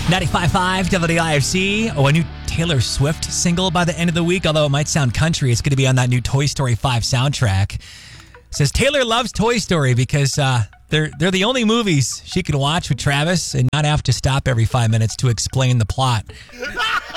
95.5 WIFC. Oh, a new Taylor Swift single by the end of the week. Although it might sound country, it's going to be on that new Toy Story 5 soundtrack. It says Taylor loves Toy Story because they're the only movies she can watch with Travis and not have to stop every 5 minutes to explain the plot.